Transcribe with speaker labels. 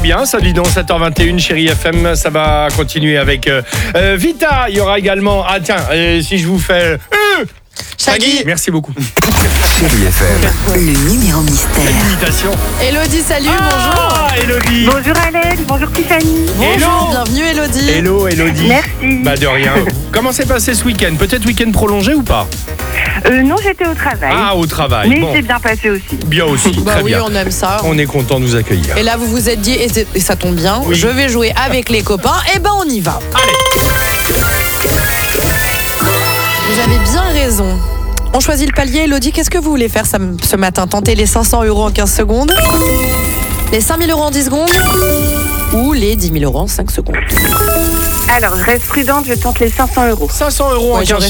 Speaker 1: bien, ça dit donc 7h21, Chérie FM, ça va continuer avec Vita. Il y aura également, si je vous fais...
Speaker 2: Shaggy.
Speaker 1: Merci beaucoup.
Speaker 3: Chérie FM,
Speaker 4: Le numéro mystère.
Speaker 1: Imitation.
Speaker 2: Elodie, salut, bonjour.
Speaker 1: Elodie.
Speaker 5: Bonjour Alex, bonjour Tiffany.
Speaker 2: Bonjour, bienvenue Elodie.
Speaker 1: Hello Elodie.
Speaker 5: Merci.
Speaker 1: Bah de rien. Comment s'est passé ce week-end? Peut-être week-end prolongé ou pas?
Speaker 5: Non, j'étais au travail.
Speaker 1: Ah, au travail.
Speaker 5: Mais
Speaker 1: Bon.
Speaker 5: c'est bien passé aussi.
Speaker 1: Bien aussi,
Speaker 2: Bah
Speaker 1: très
Speaker 2: oui,
Speaker 1: bien.
Speaker 2: on aime ça.
Speaker 1: On est content de vous accueillir.
Speaker 2: Et là, vous vous êtes dit, et ça tombe bien,
Speaker 1: Oui.
Speaker 2: je vais jouer avec les copains. Et ben, on y va.
Speaker 1: Allez.
Speaker 2: Vous avez bien raison. On choisit le palier. Elodie, qu'est-ce que vous voulez faire ce matin? Tenter les 500 € en 15 secondes, les 5000 € en 10 secondes ou les 10 000 € en 5 secondes?
Speaker 5: Alors, je reste prudente, je tente les 500 €.
Speaker 1: 500 € en
Speaker 2: Ouais,
Speaker 1: 15
Speaker 2: j'aurais